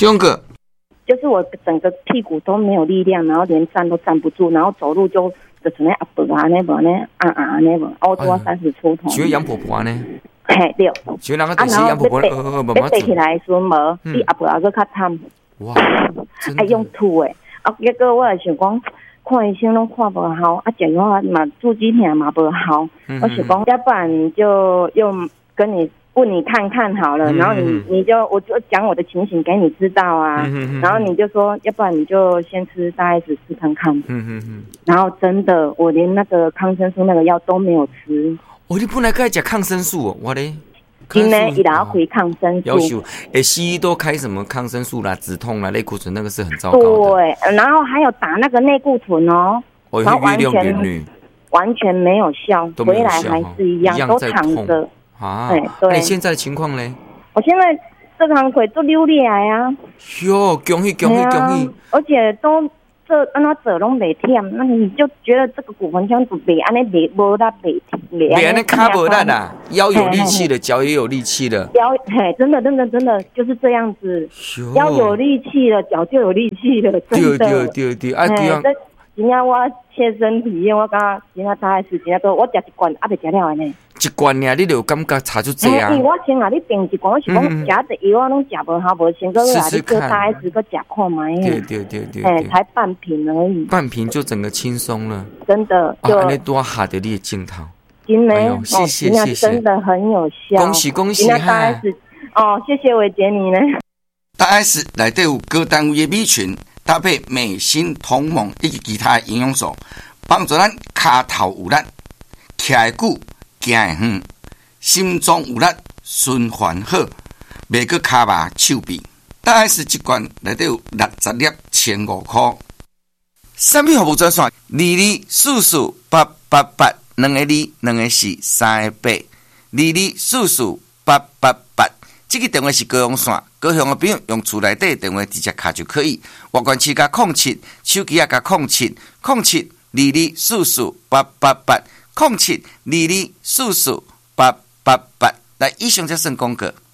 兄哥， 就是我整个屁股都没有力量，然后连站都站不住，然后走路就是那阿伯啊那无呢那无，我多30出头。 请问杨婆婆呢？ 嘿对。 请问那个就是杨婆婆慢慢起来的时候无，比阿伯还佫较惨。 哇， 爱用吐诶，结果我也想讲。看医生拢看不好，食药嘛住几天嘛不好。我想讲，要不然就又问你看看好了，然后我就讲我的情形给你知道啊，然后你就说，要不然你就先吃大 S 试看看。然后真的，我连那个抗生素那个药都没有吃。 你本来该吃抗生素哦，我嘞。 今天一要回抗生素， 要求西医都开什么抗生素啦、止痛啦、类固醇，那个是很糟糕的。 对，然后还有打那个内固醇哦，然后完全没有效，回来还是一样都躺着啊。对，你现在的情况呢？ 我现在这堂腿都溜起来啊！ 哟，恭喜！ 而且都。按怎做拢袂忝，那你就觉得这个骨盆腔就袂安尼无力袂安尼卡无力啦，腰有力气了，脚也有力气了。 真的就是这样子，腰有力气了，脚就有力气了，真的。对，对啊！今仔我切身体验，我感觉今仔大概是今仔都我食一罐，袂食了呢。 一罐尔，你就感觉差就这啊！ 我先你订一罐，我是讲食一药我拢食无好，无先个你做大 S 个食看卖。对，才半瓶而已。 半瓶就整个轻松了。 真的，就安尼多下的你的镜头。 真的， 谢谢， 真的很有效。 恭喜！大 S 谢谢伟杰你呢。 大 S 内底有各单位的米群。搭配美心、同盟以及其他的营养素，帮助咱脚头有力、徛会久、行会远、心脏有力、循环好，袂阁脚麻手臂。大 S 一罐内底有60粒，1500块。产品服务专线22448882个2个4 3个822448882。这个电话是高雄线，高雄的朋友用厝内底电话直接卡就可以。外关市加07，手机也加07224488807224448888。来，以上才算广告。